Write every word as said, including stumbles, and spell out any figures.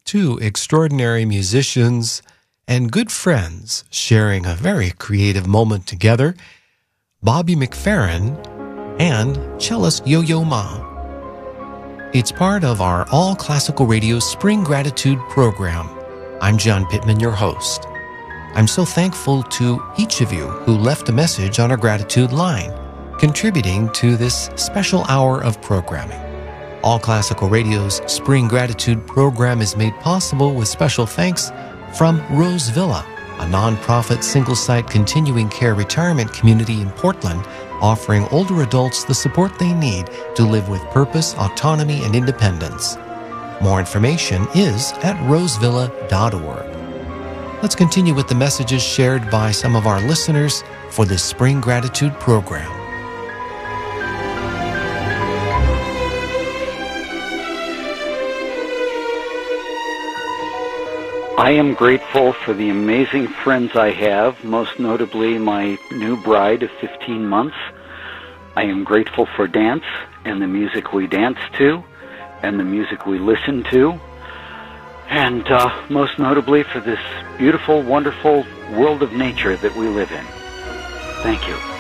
two extraordinary musicians and good friends sharing a very creative moment together, Bobby McFerrin and cellist Yo-Yo Ma. It's part of our All Classical Radio Spring Gratitude program. I'm John Pittman, your host. I'm so thankful to each of you who left a message on our gratitude line, contributing to this special hour of programming. All Classical Radio's Spring Gratitude program is made possible with special thanks from Rose Villa, a nonprofit single-site continuing care retirement community in Portland, offering older adults the support they need to live with purpose, autonomy, and independence. More information is at rosevilla dot org. Let's continue with the messages shared by some of our listeners for this Spring Gratitude program. I am grateful for the amazing friends I have, most notably my new bride of fifteen months. I am grateful for dance and the music we dance to and the music we listen to. And uh, most notably for this beautiful, wonderful world of nature that we live in. Thank you.